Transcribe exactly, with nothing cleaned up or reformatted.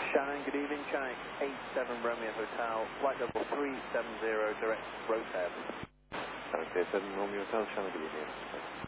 Shannon, good evening. Shannon, eight seven Romeo Hotel, flight level three seven zero, direct Rosehead. Okay, seven Romeo Hotel, Shannon, good evening.